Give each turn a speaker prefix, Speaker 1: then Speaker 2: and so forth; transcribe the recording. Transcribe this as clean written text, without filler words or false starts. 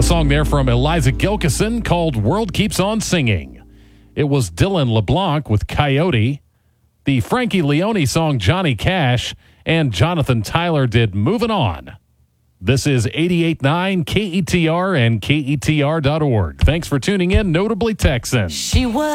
Speaker 1: song there from Eliza Gilkison called World Keeps On Singing. It was Dylan LeBlanc with Coyote. The Frankie Leone song Johnny Cash and Jonathan Tyler did Moving On. This is 88.9 KETR and KETR.org. Thanks for tuning in, Notably Texan.
Speaker 2: She was